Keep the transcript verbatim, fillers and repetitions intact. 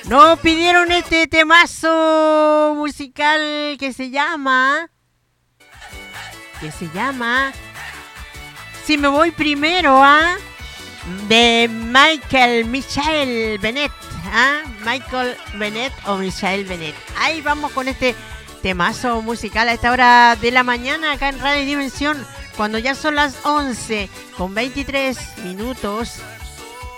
Nos pidieron este temazo musical que se llama... Que se llama... Si me voy primero, ¿ah? De Michael Michael Bennett, ¿ah? Michael Bennett o Michael Bennett. Ahí vamos con este temazo musical a esta hora de la mañana acá en Radio Dimensión, cuando ya son las once con veintitrés minutos.